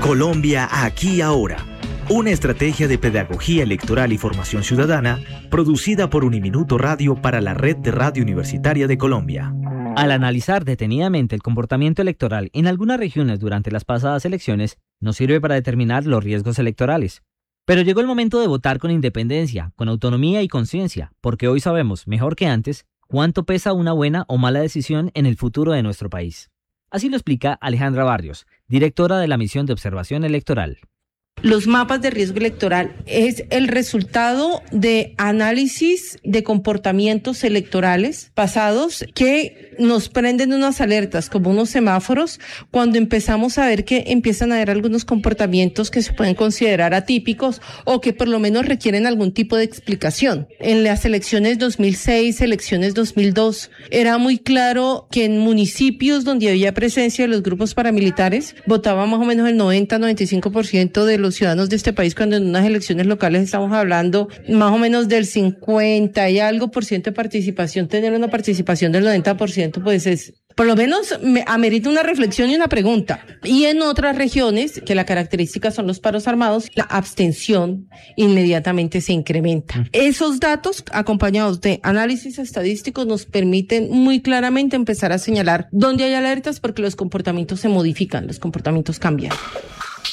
Colombia aquí ahora. Una estrategia de pedagogía electoral y formación ciudadana producida por Uniminuto Radio para la Red de Radio Universitaria de Colombia. Al analizar detenidamente el comportamiento electoral en algunas regiones durante las pasadas elecciones, nos sirve para determinar los riesgos electorales. Pero llegó el momento de votar con independencia, con autonomía y conciencia, porque hoy sabemos, mejor que antes, cuánto pesa una buena o mala decisión en el futuro de nuestro país. Así lo explica Alejandra Barrios, directora de la Misión de Observación Electoral. Los mapas de riesgo electoral es el resultado de análisis de comportamientos electorales pasados que nos prenden unas alertas como unos semáforos cuando empezamos a ver que empiezan a haber algunos comportamientos que se pueden considerar atípicos o que por lo menos requieren algún tipo de explicación. En las elecciones 2006, elecciones 2002, era muy claro que en municipios donde había presencia de los grupos paramilitares votaba más o menos el 90-95% de los ciudadanos de este país, cuando en unas elecciones locales estamos hablando más o menos del 50 y algo por ciento de participación. Tener una participación del 90% pues es, por lo menos amerita una reflexión y una pregunta. Y en otras regiones, que la característica son los paros armados, la abstención inmediatamente se incrementa. Esos datos, acompañados de análisis estadísticos, nos permiten muy claramente empezar a señalar dónde hay alertas, porque los comportamientos se modifican, los comportamientos cambian.